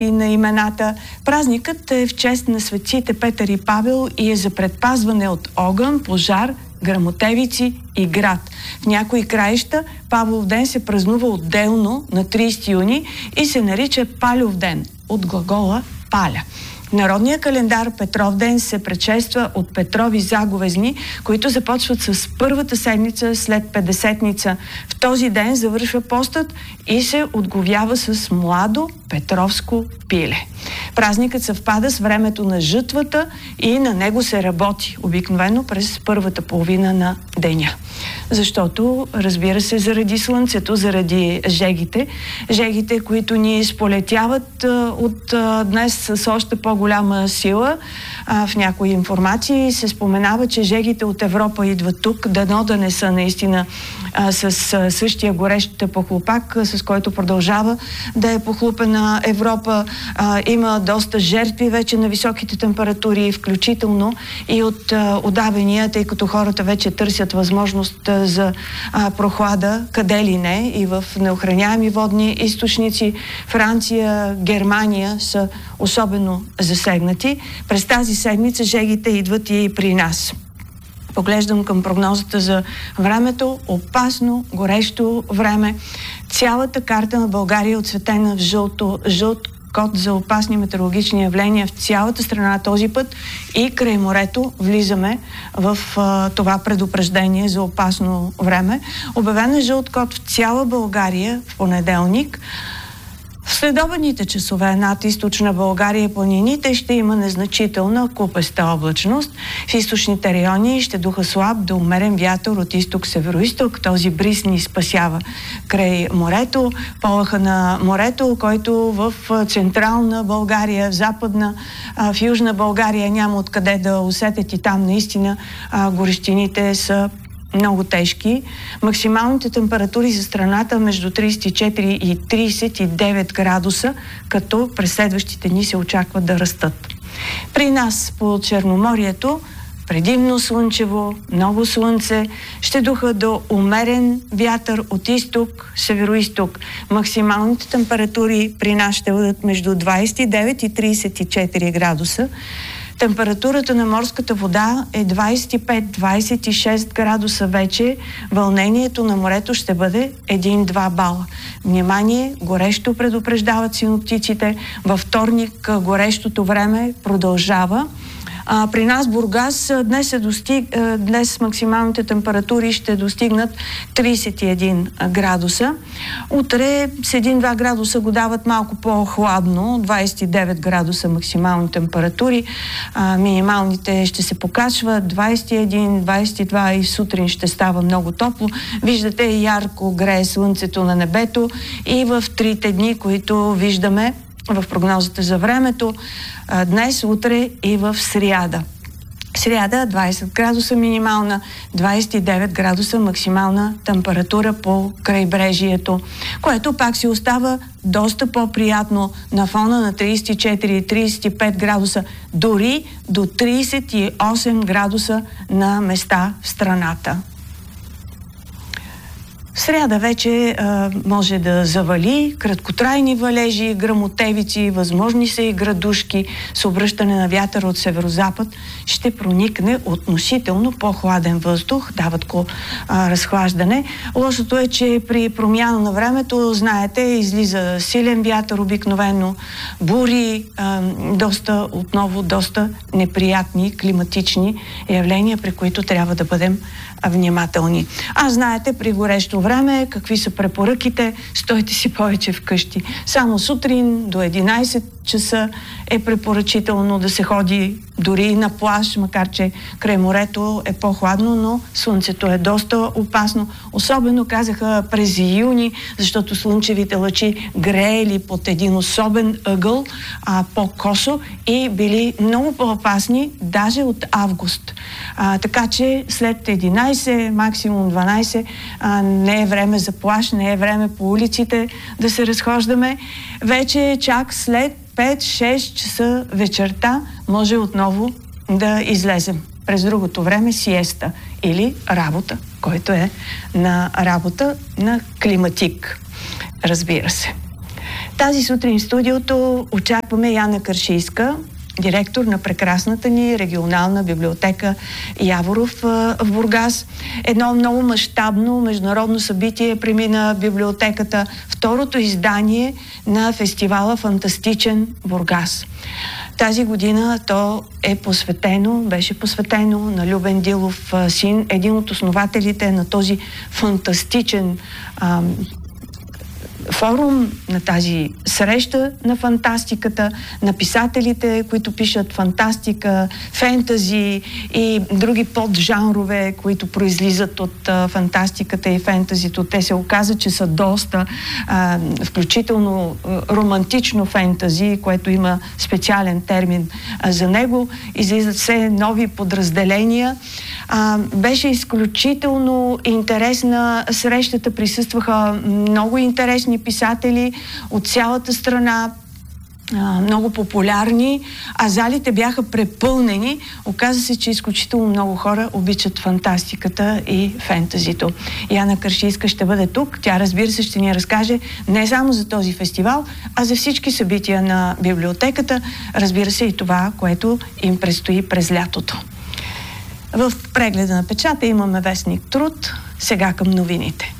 и на имената. Празникът е в чест на светците Петър и Павел и е за предпазване от огън, пожар, гръмотевици и град. В някои краища Павлов ден се празнува отделно на 30 юни и се нарича Палев ден, от глагола паля. В народния календар Петров ден се предшества от Петрови заговезни, които започват с първата седмица след Петдесетница. В този ден завършва постът и се отговява с младо петровско пиле. Празникът съвпада с времето на жътвата и на него се работи, обикновено през първата половина на деня. Защото, разбира се, заради слънцето, заради жегите. Жегите, които ни сполетяват от днес с още по-голяма сила. В някои информации се споменава, че жегите от Европа идват тук, дано да не са наистина с същия горещ похлупак, с който продължава да е похлупена Европа. Има доста жертви вече на високите температури, включително и от удавения, тъй като хората вече търсят възможност за прохлада, къде ли не, и в неохраняеми водни източници. Франция, Германия са особено засегнати. През тази седмица жегите идват и при нас. Поглеждам към прогнозата за времето. Опасно, горещо време. Цялата карта на България е отцветена в жълт код за опасни метеорологични явления в цялата страна този път и край морето влизаме в това предупреждение за опасно време. Обявен е жълт код в цяла България в понеделник. В следобедните часове над източна България и планините ще има незначителна купеста облачност. В източните райони ще духа слаб до умерен вятър от изток-североизток. Този бриз ни спасява край морето. Полъха на морето, който в централна България, в западна, в южна България няма откъде да усетят, и там наистина горещините са много тежки. Максималните температури за страната между 34 и 39 градуса, като през следващите дни се очаква да растат. При нас по Черноморието предимно слънчево, много слънце, ще духа до умерен вятър от изток, североизток. Максималните температури при нас ще бъдат между 29 и 34 градуса. Температурата на морската вода е 25-26 градуса вече. Вълнението на морето ще бъде 1-2 бала. Внимание, горещо предупреждават синоптиците. Във вторник горещото време продължава. При нас Бургас днес максималните температури ще достигнат 31 градуса. Утре с 1-2 градуса го дават малко по-хладно, 29 градуса максимални температури. Минималните ще се покачват 21, 22 и сутрин ще става много топло. Виждате, ярко грее слънцето на небето и в трите дни, които виждаме в прогнозата за времето, днес, утре и в сряда. Сряда 20 градуса минимална, 29 градуса максимална температура по крайбрежието, което пак си остава доста по-приятно на фона на 34-35 градуса, дори до 38 градуса на места в страната. В сряда вече може да завали, краткотрайни валежи, гръмотевици, възможни са и градушки с обръщане на вятър от северозапад. Ще проникне относително по-хладен въздух, дават го разхлаждане. Лошото е, че при промяна на времето, знаете, излиза силен вятър, обикновено бури, доста неприятни климатични явления, при които трябва да бъдем внимателни. Знаете, при горещо време какви са препоръките? Стойте си повече вкъщи. Само сутрин до 11 часа е препоръчително да се ходи дори на плаж, макар че край морето е по-хладно, но слънцето е доста опасно. Особено казаха през юни, защото слънчевите лъчи греели под един особен ъгъл, по-косо, и били много по-опасни даже от август. Така че след 11, максимум 12, не е време за плаж, не е време по улиците да се разхождаме. Вече чак след 5-6 часа вечерта може отново да излезем. През другото време сиеста или работа, който е на работа на климатик, разбира се. Тази сутрин в студиото очакваме Яна Каршийска, директор на прекрасната ни регионална библиотека Яворов в Бургас. Едно много мащабно международно събитие премина библиотеката, второто издание на фестивала Фантастичен Бургас. Тази година то беше посветено на Любен Дилов син, един от основателите на този фантастичен форум, на тази среща на фантастиката, на писателите, които пишат фантастика, фентази и други поджанрове, които произлизат от фантастиката и фентазито. Те се оказа, че са доста, включително романтично фентази, което има специален термин за него. Излизат все нови подразделения. Беше изключително интересна срещата. Присъстваха много интересни писатели от цялата страна, много популярни, а залите бяха препълнени. Оказа се, че изключително много хора обичат фантастиката и фентазито. Яна Каршийска ще бъде тук. Тя, разбира се, ще ни разкаже не само за този фестивал, а за всички събития на библиотеката. Разбира се и това, което им предстои през лятото. В прегледа на печата имаме вестник Труд. Сега към новините.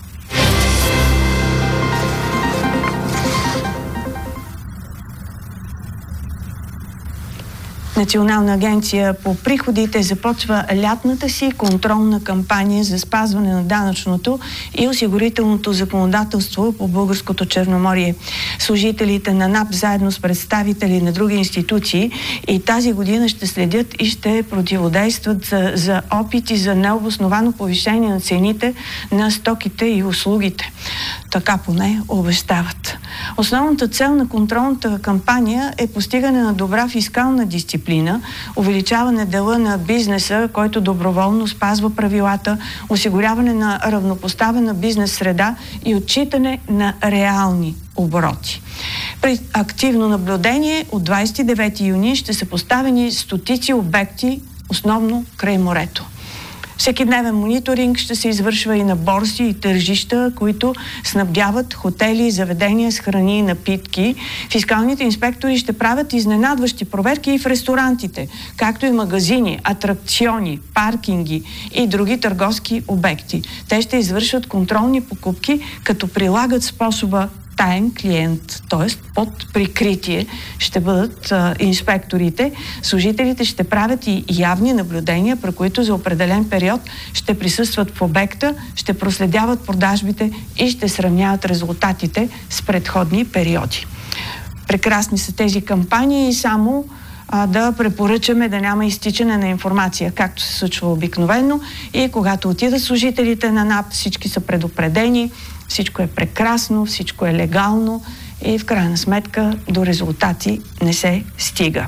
Национална агенция по приходите започва лятната си контролна кампания за спазване на данъчното и осигурителното законодателство по българското Черноморие. Служителите на НАП заедно с представители на други институции и тази година ще следят и ще противодействат за опити за необосновано повишение на цените на стоките и услугите. Така поне обещават. Основната цел на контролната кампания е постигане на добра фискална дисциплина, увеличаване дела на бизнеса, който доброволно спазва правилата, осигуряване на равнопоставена бизнес среда и отчитане на реални обороти. При активно наблюдение от 29 юни ще са поставени стотици обекти, основно край морето. Всекидневен мониторинг ще се извършва и на борси и тържища, които снабдяват хотели и заведения с храни и напитки. Фискалните инспектори ще правят изненадващи проверки и в ресторантите, както и магазини, атракциони, паркинги и други търговски обекти. Те ще извършват контролни покупки, като прилагат способа таен клиент, т.е. под прикритие ще бъдат инспекторите. Служителите ще правят и явни наблюдения, при които за определен период ще присъстват в обекта, ще проследяват продажбите и ще сравняват резултатите с предходни периоди. Прекрасни са тези кампании и само да препоръчаме да няма изтичане на информация, както се случва обикновено, и когато отидат служителите на НАП, всички са предупредени, всичко е прекрасно, всичко е легално и в крайна сметка до резултати не се стига.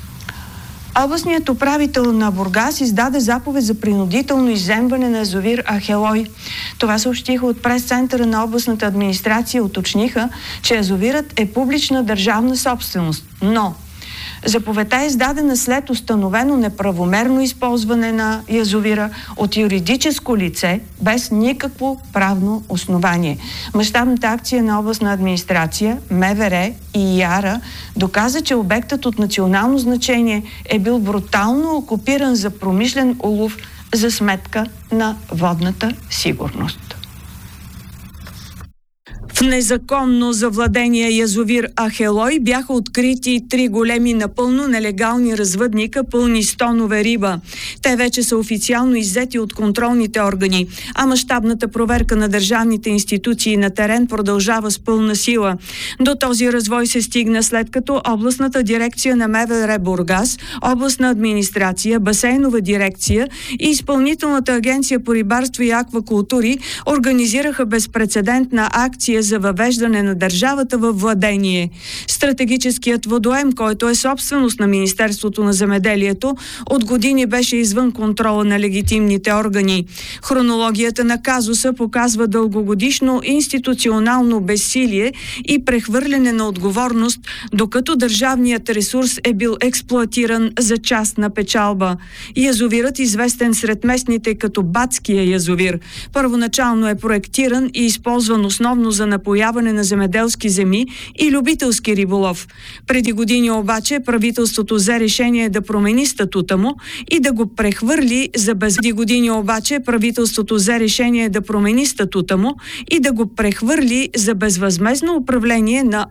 Областният управител на Бургас издаде заповед за принудително изземване на язовир Ахелой. Това съобщиха от прес-центъра на областната администрация. Уточниха, че язовирът е публична държавна собственост, но заповедта е издадена след установено неправомерно използване на язовира от юридическо лице без никакво правно основание. Мащабната акция на областна администрация, МВР и ИАРА доказа, че обектът от национално значение е бил брутално окупиран за промишлен улов за сметка на водната сигурност. В незаконно завладения язовир Ахелой бяха открити 3 големи напълно нелегални развъдника, пълни с тонове риба. Те вече са официално иззети от контролните органи, а мащабната проверка на държавните институции на терен продължава с пълна сила. До този развой се стигна след като областната дирекция на МВР Бургас, областна администрация, басейнова дирекция и изпълнителната агенция по рибарство и аквакултури организираха безпрецедентна акция за въвеждане на държавата във владение. Стратегическият водоем, който е собственост на Министерството на земеделието, от години беше извън контрола на легитимните органи. Хронологията на казуса показва дългогодишно институционално безсилие и прехвърляне на отговорност, докато държавният ресурс е бил експлоатиран за частна печалба. Язовирът, известен сред местните като Батския язовир, първоначално е проектиран и използван основно за напояване на земеделски земи и любителски риболов. Преди години обаче правителството взе решение да промени статута му и да го прехвърли за безвъзмездно управление на